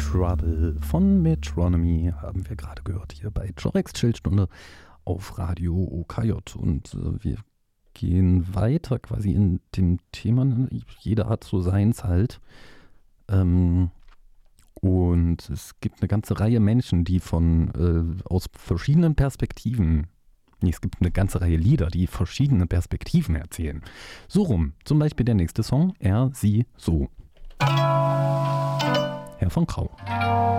Trouble von Metronomy haben wir gerade gehört hier bei Jorex Chillstunde auf Radio OKJ. Und wir gehen weiter quasi in dem Thema. Jeder hat so seins halt. Und es gibt eine ganze Reihe Menschen, die aus verschiedenen Perspektiven, es gibt eine ganze Reihe Lieder, die verschiedene Perspektiven erzählen. So rum. Zum Beispiel der nächste Song, Er, Sie, So. Herr von Krau.